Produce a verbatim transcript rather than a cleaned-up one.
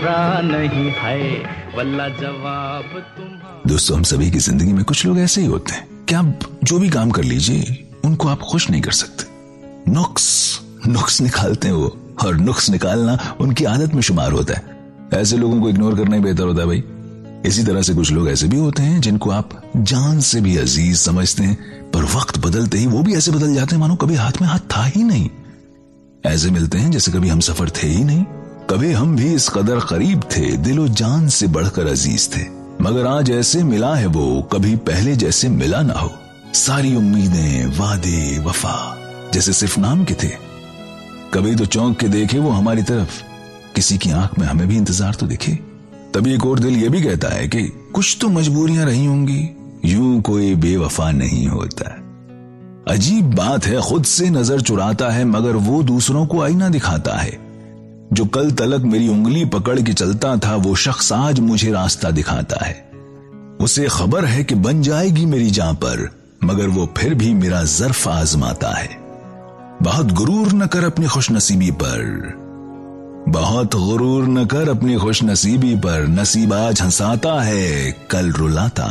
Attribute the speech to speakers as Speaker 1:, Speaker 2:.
Speaker 1: तुम्हारा नहीं है, वल्ला जवाब तुम्हारा।
Speaker 2: दोस्तों, हम सभी की जिंदगी में कुछ लोग ऐसे ही होते हैं कि आप जो भी काम कर लीजिए उनको आप खुश नहीं कर सकते। नुक्स नुक्स निकालते हैं वो, और नुक्स निकालना उनकी आदत में शुमार होता है। ऐसे लोगों को इग्नोर करना ही बेहतर होता है भाई। इसी तरह से कुछ लोग ऐसे भी होते हैं जिनको आप जान से भी अजीज समझते हैं, पर वक्त बदलते ही वो भी ऐसे बदल जाते हैं मानो कभी हाथ में हाथ था ही नहीं। ऐसे मिलते हैं जैसे कभी हम सफर थे ही नहीं। कभी हम भी इस कदर करीब थे, दिलो जान से बढ़कर अजीज थे, मगर आज ऐसे मिला है वो, कभी पहले जैसे मिला ना हो। सारी उम्मीदें, वादे, वफा जैसे सिर्फ नाम के थे। कभी तो चौंक के देखे वो हमारी तरफ, किसी की आंख में हमें भी इंतजार तो दिखे। तभी एक और दिल ये भी कहता है कि कुछ तो मजबूरियां रही होंगी, यूं कोई बेवफा नहीं होता। अजीब बात है, खुद से नजर चुराता है मगर वो दूसरों को आईना दिखाता है। जो कल तलक मेरी उंगली पकड़ के चलता था, वो शख्स आज मुझे रास्ता दिखाता है। उसे खबर है कि बन जाएगी मेरी जान पर, मगर वो फिर भी मेरा ज़र्फ आजमाता है। बहुत गुरूर न कर अपनी खुशनसीबी पर, बहुत गुरूर न कर अपनी खुशनसीबी पर, नसीब आज हंसाता है, कल रुलाता